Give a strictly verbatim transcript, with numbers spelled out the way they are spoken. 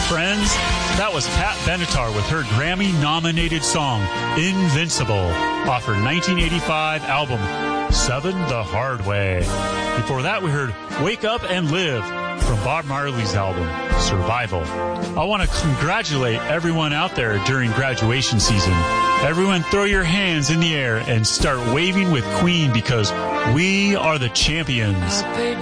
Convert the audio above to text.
friends. That was Pat Benatar with her Grammy-nominated song, Invincible, off her nineteen eighty-five album, Seven the Hard Way. Before that, we heard Wake Up and Live from Bob Marley's album, Survival. I want to congratulate everyone out there during graduation season. Everyone throw your hands in the air and start waving with Queen because we are the champions.